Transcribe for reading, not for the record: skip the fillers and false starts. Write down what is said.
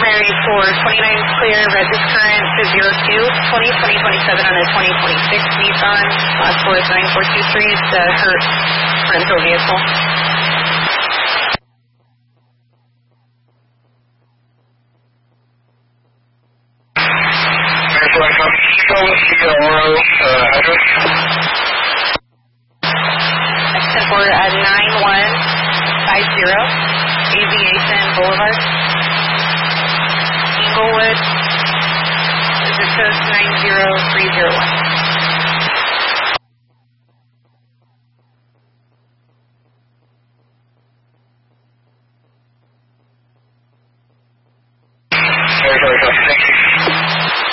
primary for 29 clear, register current to 02-20-2027 on a 2026 Nissan. Last four is 9423. It's a Hertz rental vehicle. Exit for 9150 Aviation Boulevard, Inglewood, zip code 90301.